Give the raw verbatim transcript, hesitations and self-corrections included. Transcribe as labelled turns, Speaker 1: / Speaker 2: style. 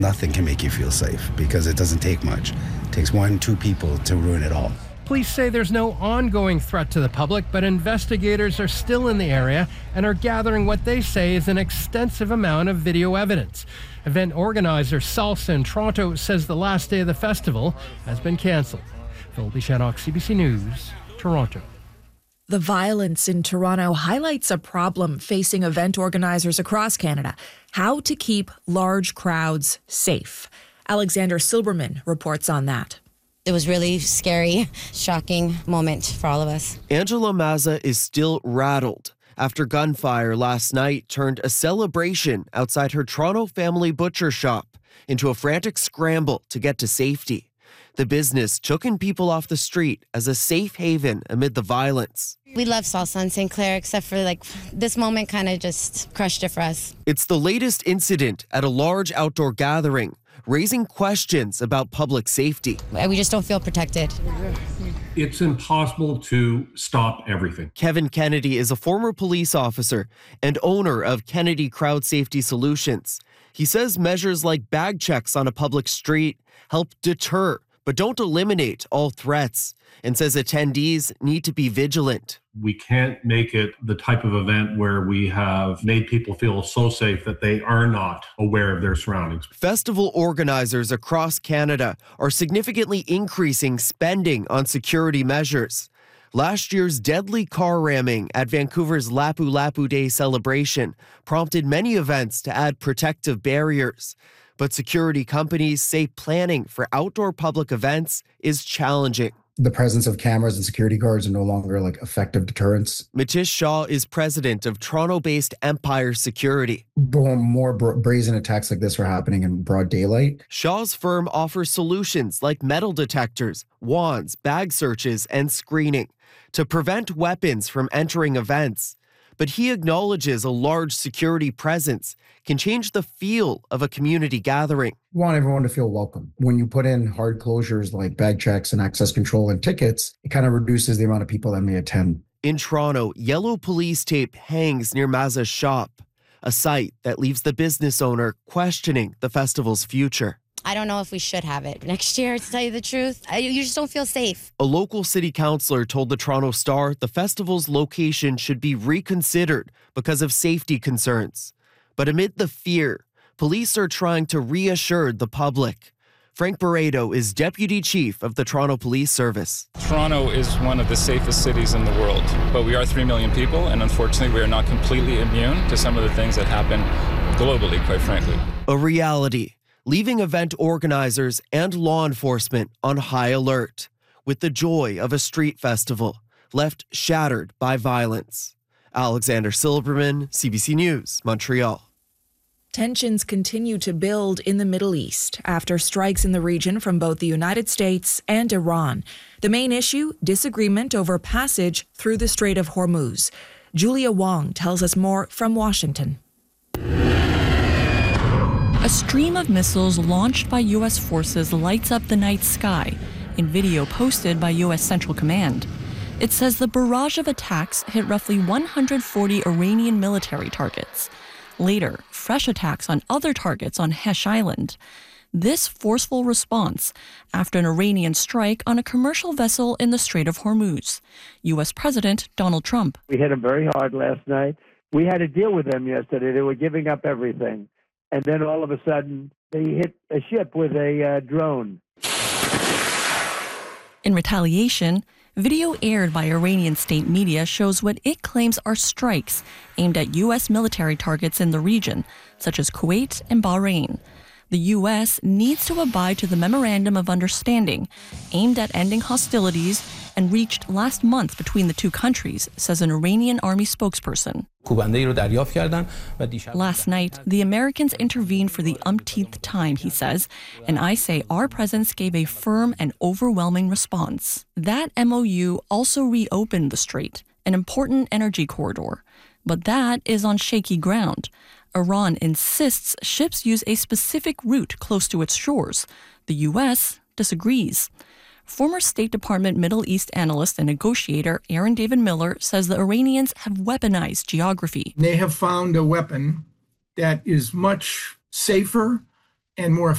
Speaker 1: Nothing can make you feel safe because it doesn't take much. It takes one, two people to ruin it all.
Speaker 2: Police say there's no ongoing threat to the public, but investigators are still in the area and are gathering what they say is an extensive amount of video evidence. Event organizer Salsa in Toronto says the last day of the festival has been cancelled. Phil Bishanok, C B C News, Toronto.
Speaker 3: The violence in Toronto highlights a problem facing event organizers across Canada: how to keep large crowds safe. Alexander Silberman reports on that.
Speaker 4: It was really scary, shocking moment for all of us.
Speaker 5: Angela Mazza is still rattled after gunfire last night turned a celebration outside her Toronto family butcher shop into a frantic scramble to get to safety. The business took in people off the street as a safe haven amid the violence.
Speaker 4: We love salsa in Saint Clair, except for like this moment kind of just crushed it for us.
Speaker 5: It's the latest incident at a large outdoor gathering, raising questions about public safety.
Speaker 4: We just don't feel protected.
Speaker 6: It's impossible to stop everything.
Speaker 5: Kevin Kennedy is a former police officer and owner of Kennedy Crowd Safety Solutions. He says measures like bag checks on a public street help deter, but don't eliminate all threats, and says attendees need to be vigilant.
Speaker 6: We can't make it the type of event where we have made people feel so safe that they are not aware of their surroundings.
Speaker 5: Festival organizers across Canada are significantly increasing spending on security measures. Last year's deadly car ramming at Vancouver's Lapu Lapu Day celebration prompted many events to add protective barriers. But security companies say planning for outdoor public events is challenging.
Speaker 7: The presence of cameras and security guards are no longer like effective deterrents.
Speaker 5: Matish Shaw is president of Toronto-based Empire Security.
Speaker 7: More bra- brazen attacks like this are happening in broad daylight.
Speaker 5: Shaw's firm offers solutions like metal detectors, wands, bag searches, and screening to prevent weapons from entering events. But he acknowledges a large security presence can change the feel of a community gathering.
Speaker 7: We want everyone to feel welcome. When you put in hard closures like bag checks and access control and tickets, it kind of reduces the amount of people that may attend.
Speaker 5: In Toronto, yellow police tape hangs near Mazza's shop, a sight that leaves the business owner questioning the festival's future.
Speaker 4: I don't know if we should have it next year, to tell you the truth. I, you just don't feel safe.
Speaker 5: A local city councillor told the Toronto Star the festival's location should be reconsidered because of safety concerns. But amid the fear, police are trying to reassure the public. Frank Barreto is deputy chief of the Toronto Police Service.
Speaker 8: Toronto is one of the safest cities in the world, but we are three million people, and unfortunately we are not completely immune to some of the things that happen globally, quite frankly.
Speaker 5: A reality, leaving event organizers and law enforcement on high alert, with the joy of a street festival left shattered by violence. Alexander Silberman, C B C News, Montreal.
Speaker 3: Tensions continue to build in the Middle East after strikes in the region from both the United States and Iran. The main issue, disagreement over passage through the Strait of Hormuz. Julia Wong tells us more from Washington.
Speaker 9: A stream of missiles launched by U S forces lights up the night sky in video posted by U S Central Command. It says the barrage of attacks hit roughly one hundred forty Iranian military targets. Later, fresh attacks on other targets on Hesh Island. This forceful response after an Iranian strike on a commercial vessel in the Strait of Hormuz. U S President Donald Trump.
Speaker 10: We hit them very hard last night. We had to deal with them yesterday. They were giving up everything. And then all of a sudden, they hit a ship with a uh, drone.
Speaker 9: In retaliation, video aired by Iranian state media shows what it claims are strikes aimed at U S military targets in the region, such as Kuwait and Bahrain. The U S needs to abide to the Memorandum of Understanding aimed at ending hostilities and reached last month between the two countries, says an Iranian army spokesperson. Last night, the Americans intervened for the umpteenth time, he says, and I say our presence gave a firm and overwhelming response. That M O U also reopened the strait, an important energy corridor, but that is on shaky ground. Iran insists ships use a specific route close to its shores. The U S disagrees. Former State Department Middle East analyst and negotiator Aaron David Miller says the Iranians have weaponized geography.
Speaker 11: They have found a weapon that is much safer and more